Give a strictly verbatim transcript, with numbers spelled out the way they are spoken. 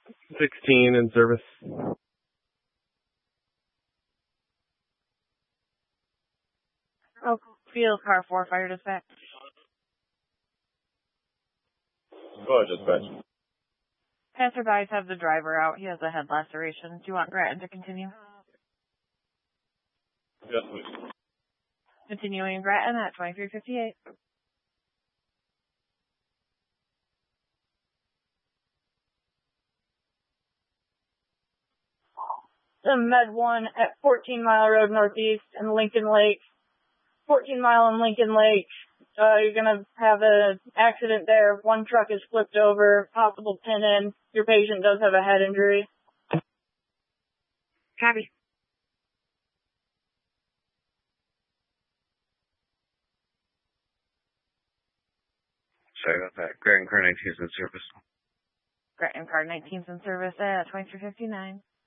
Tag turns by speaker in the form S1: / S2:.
S1: sixteen in service.
S2: Oh, field car four, fire dispatch.
S3: Go ahead, dispatch.
S2: Passerbys have the driver out. He has a head laceration. Do you want Grattan to continue?
S3: Yes, please.
S2: Continuing Grattan at twenty-three fifty-eight. The Med one at fourteen Mile Road Northeast in Lincoln Lake. fourteen Mile and Lincoln Lake. Uh, you're going to have an accident there. One truck is flipped over, possible pin in. Your patient does have a head injury.
S4: Copy.
S5: Sorry about that. Grattan Car nineteen is in service.
S2: Grattan Car nineteen is in service at twenty-three fifty-nine.